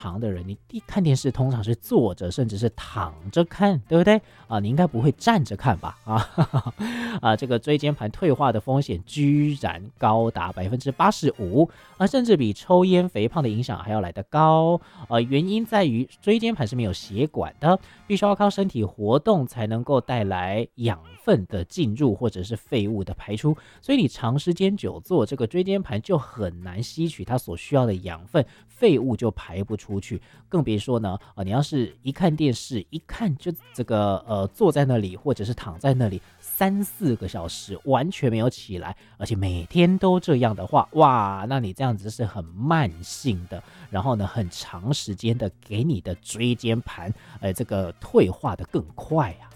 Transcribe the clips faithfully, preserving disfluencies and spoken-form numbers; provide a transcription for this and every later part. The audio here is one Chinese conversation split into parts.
常的人，你看电视通常是坐着，甚至是躺着看，对不对啊？你应该不会站着看吧？啊，啊，这个椎间盘退化的风险居然高达百分之八十五，啊，甚至比抽烟、肥胖的影响还要来得高。呃，原因在于椎间盘是没有血管的，必须要靠身体活动才能够带来养分的进入或者是废物的排出，所以你长时间久坐，这个椎间盘就很难吸取它所需要的养分，废物就排不出去，更别说呢，呃，你要是一看电视，一看就这个呃坐在那里或者是躺在那里三四个小时，完全没有起来，而且每天都这样的话，哇，那你这样子是很慢性的，然后呢，很长时间的给你的椎间盘，呃，这个退化的更快啊。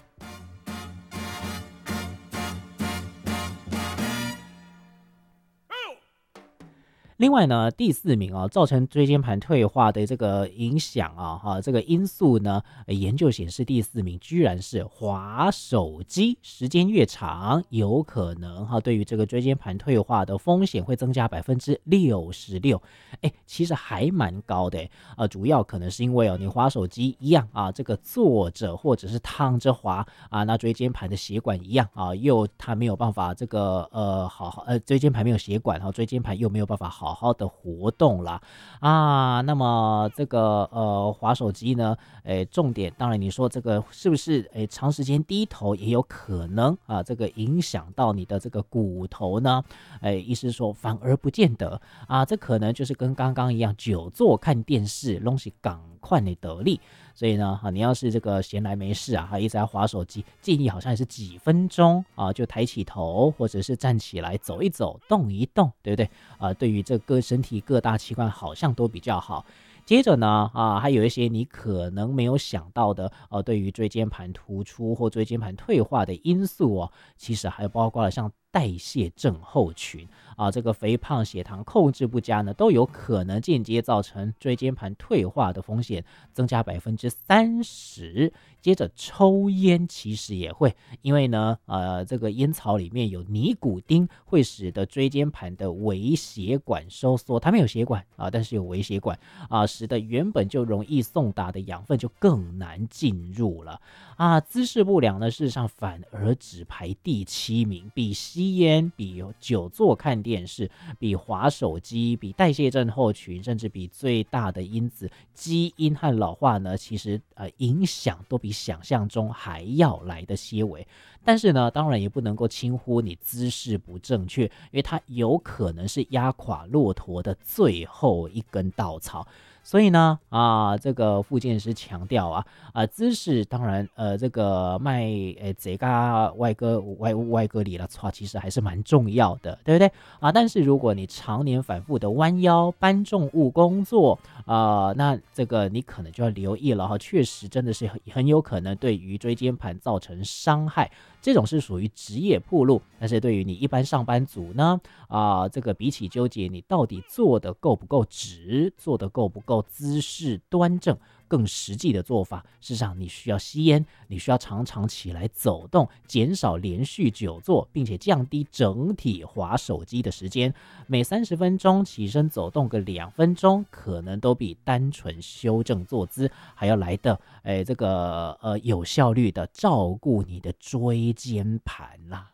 另外呢，第四名啊，造成椎间盘退化的这个影响啊，哈，这个因素呢，研究显示第四名居然是滑手机，时间越长，有可能哈，对于这个椎间盘退化的风险会增加百分之六十六，哎，其实还蛮高的，呃，主要可能是因为哦，你滑手机一样啊，这个坐着或者是躺着滑啊，那椎间盘的血管一样啊，又它没有办法这个呃好好呃椎间盘没有血管，然后椎间盘又没有办法好。好好的活动啦啊，那么这个呃滑手机呢，诶，重点当然你说这个是不是诶长时间低头也有可能啊，这个影响到你的这个骨头呢？诶，意思说反而不见得啊，这可能就是跟刚刚一样，久坐看电视，东西赶快你得力。所以呢，你要是这个闲来没事啊，一直在滑手机，建议好像也是几分钟啊，就抬起头，或者是站起来走一走，动一动，对不对？啊，对于这个身体各大器官好像都比较好。接着呢，啊，还有一些你可能没有想到的，呃，对于椎间盘突出或椎间盘退化的因素哦，其实还包括了像代谢症候群啊，这个肥胖、血糖控制不佳呢，都有可能间接造成椎间盘退化的风险增加百分之三十。接着抽烟其实也会，因为呢，呃，这个烟草里面有尼古丁，会使得椎间盘的微血管收缩，它没有血管啊，但是有微血管啊，使得原本就容易送达的养分就更难进入了啊。姿势不良呢，事实上反而只排第七名，比吸烟、比久坐看电视、比滑手机、比代谢症候群，甚至比最大的因子基因和老化呢，其实呃影响都比想象中还要来的些微。但是呢，当然也不能够轻忽你姿势不正确，因为它有可能是压垮骆驼的最后一根稻草。所以呢，啊，这个复健师强调啊，啊，姿势当然，呃，这个卖，诶，这个外哥外外哥里了，错，其实还是蛮重要的，对不对啊？但是如果你常年反复的弯腰搬重物工作，啊、呃，那这个你可能就要留意了哈，确实真的是很很有可能对于椎间盘造成伤害。这种是属于职业暴露，但是对于你一般上班族呢，啊、呃，这个比起纠结你到底做的够不够直，做的够不够姿势端正，更实际的做法，事实上你需要吸烟，你需要常常起来走动，减少连续久坐，并且降低整体滑手机的时间，每三十分钟起身走动个两分钟，可能都比单纯修正坐姿还要来的，哎，这个呃有效率的照顾你的椎间盘啦。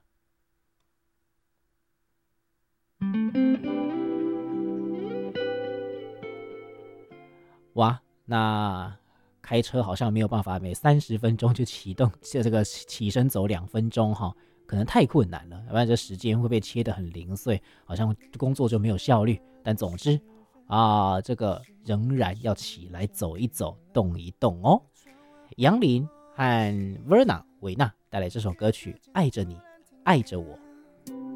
哇，那开车好像没有办法每三十分钟就启动这个起身走两分钟哈，可能太困难了，要不然这时间会被切得很零碎，好像工作就没有效率。但总之啊，这个仍然要起来走一走，动一动哦。杨林和 Verna 维纳带来这首歌曲《爱着你，爱着我》。